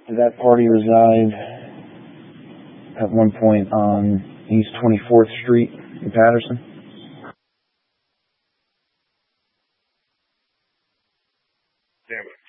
That party reside at one point on East 24th Street in Patterson. Damn it.